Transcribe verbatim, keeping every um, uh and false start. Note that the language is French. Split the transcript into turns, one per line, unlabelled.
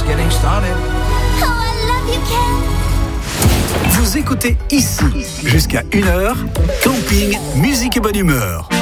just getting started.
Oh, I love you, Ken.
Vous écoutez ici, jusqu'à une heure, camping, musique et bonne humeur.